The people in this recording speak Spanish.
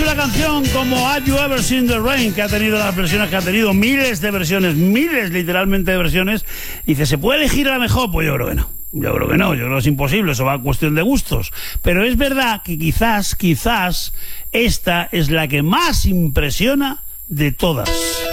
una canción como Have You Ever Seen the Rain, que ha tenido las versiones que ha tenido, miles de versiones, miles literalmente de versiones, dice, ¿se puede elegir la mejor? Pues yo creo que no. Yo creo que no, yo creo que es imposible, eso va a cuestión de gustos. Pero es verdad que quizás esta es la que más impresiona de todas.